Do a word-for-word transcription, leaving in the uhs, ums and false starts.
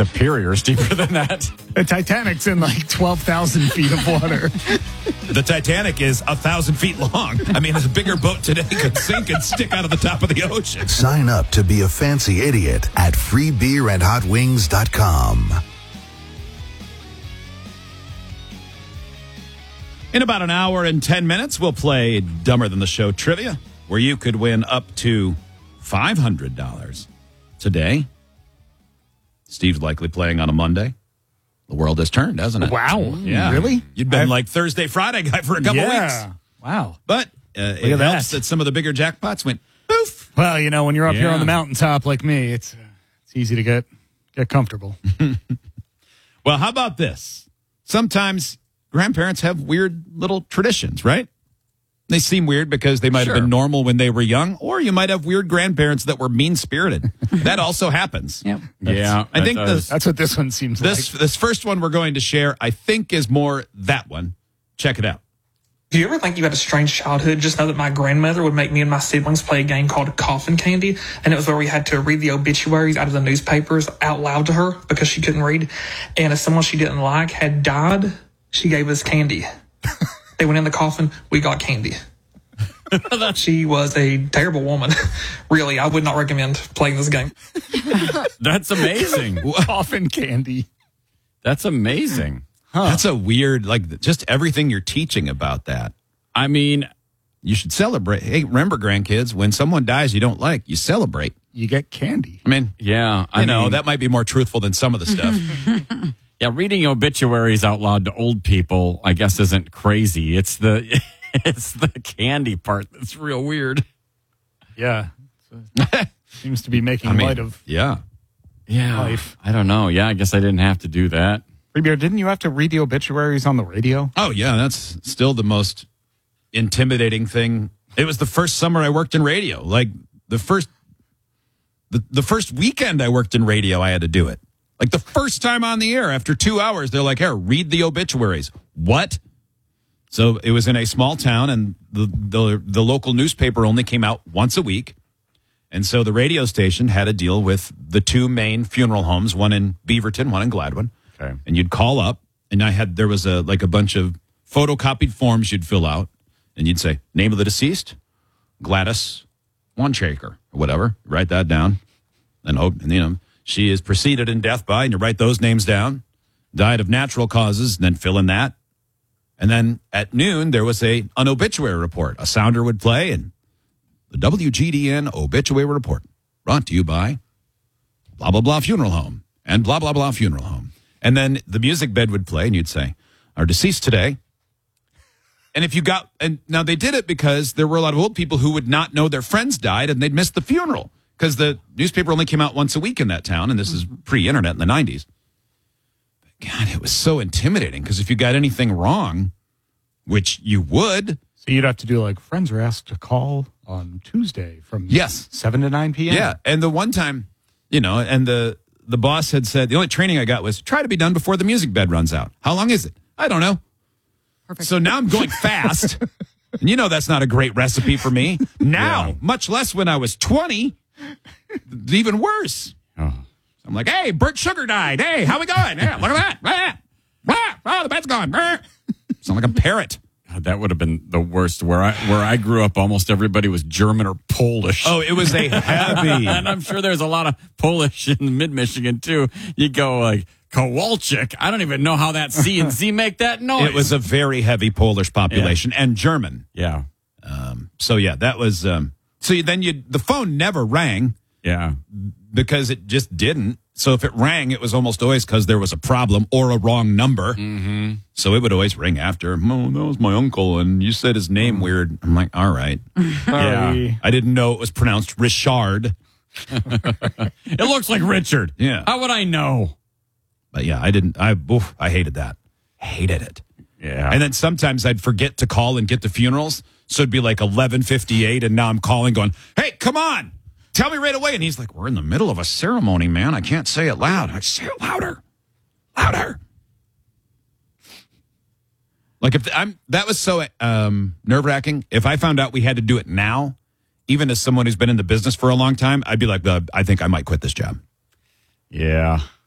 Superior's deeper than that. The Titanic's in like twelve thousand feet of water. The Titanic is a thousand feet long. I mean, a bigger boat today could sink and stick out of the top of the ocean. Sign up to be a fancy idiot at free beer and hot wings dot com. In about an hour and ten minutes, we'll play Dumber Than the Show trivia, where you could win up to five hundred dollars today. Steve's likely playing on a Monday. The world has turned, hasn't it? Wow. Yeah. Really? You'd been I've- like Thursday, Friday guy for a couple yeah. weeks. Wow. But uh, it at helps that. that some of the bigger jackpots went poof. Well, you know, when you're up here Yeah. on the mountaintop like me, it's uh, it's easy to get get comfortable. Well, how about this? Sometimes grandparents have weird little traditions, right? They seem weird because they might Sure. have been normal when they were young, or you might have weird grandparents that were mean-spirited. That also happens. Yeah. Yeah. I think that the- does. That's what this one seems This like. this first one we're going to share, I think, is more that one. Check it out. Do you ever think you had a strange childhood? Just know that my grandmother would make me and my siblings play a game called Coffin Candy, and it was where we had to read the obituaries out of the newspapers out loud to her because she couldn't read. And if someone she didn't like had died, she gave us candy. They went in the coffin, we got candy. She was a terrible woman. Really, I would not recommend playing this game. That's amazing. Coffin candy. That's amazing. That's a weird, like, just everything you're teaching about that. I mean, You should celebrate. Hey, remember, grandkids, when someone dies you don't like, you celebrate. You get candy. I mean, yeah. I I know mean, that might be more truthful than some of the stuff. Yeah, reading obituaries out loud to old people, I guess, isn't crazy. It's the it's the candy part that's real weird. Yeah. Seems to be making I mean, light of yeah. Yeah, life. I don't know. Yeah, I guess I didn't have to do that. Free Beer, didn't you have to read the obituaries on the radio? Oh, yeah, that's still the most intimidating thing. It was the first summer I worked in radio. Like, the first the, the first weekend I worked in radio, I had to do it. Like, the first time on the air, after two hours, they're like, here, read the obituaries. What? So it was in a small town, and the, the, the local newspaper only came out once a week. And so the radio station had to deal with the two main funeral homes, one in Beaverton, one in Gladwin. Okay. And you'd call up, and I had there was a like a bunch of photocopied forms you'd fill out, and you'd say name of the deceased, Gladys Wanshaker, or whatever. Write that down, and hope and, you know she is preceded in death by, and you write those names down. Died of natural causes, and then fill in that. And then at noon there was a an obituary report. A sounder would play, and the W G D N obituary report brought to you by blah blah blah funeral home and blah blah blah funeral home. And then the music bed would play, and you'd say, our deceased today. And if you got, and now they did it because there were a lot of old people who would not know their friends died, and they'd miss the funeral because the newspaper only came out once a week in that town, and this is pre-internet in the nineties. But God, it was so intimidating because if you got anything wrong, which you would. So you'd have to do like friends are asked to call on Tuesday from Yes. seven to nine p.m. Yeah. And the one time, you know, and the, the boss had said, the only training I got was try to be done before the music bed runs out. How long is it? I don't know. Perfect. So now I'm going fast. And you know that's not a great recipe for me. Now, Yeah. much less when I was twenty, even worse. Oh. I'm like, hey, Bert Sugar died. Hey, how we going? Yeah, look at that. Ah, ah, oh, the bed's gone. Ah. Sound like a parrot. God, that would have been the worst. Where I where I grew up, almost everybody was German or Polish. Oh, it was a heavy. And I'm sure there's a lot of Polish in mid Michigan too. You go like Kowalczyk. I don't even know how that C and Z make that noise. It was a very heavy Polish population and German. yeah, So yeah, that was. Um, so you, then you the phone never rang yeah. because it just didn't. So if it rang, it was almost always because there was a problem or a wrong number. Mm-hmm. So it would always ring after. Oh, that was my uncle, and you said his name weird. I'm like, all right. Sorry. Yeah. I didn't know it was pronounced Richard. It looks like Richard. Yeah. How would I know? But yeah, I didn't. I oof, I hated that. Hated it. Yeah. And then sometimes I'd forget to call and get the funerals. So it'd be like eleven fifty-eight, and now I'm calling going, hey, come on. Tell me right away. And he's like, we're in the middle of a ceremony, man. I can't say it loud. I say it louder. Louder. Like if I'm, that was so um, nerve wracking. If I found out we had to do it now, even as someone who's been in the business for a long time, I'd be like, uh, I think I might quit this job. yeah.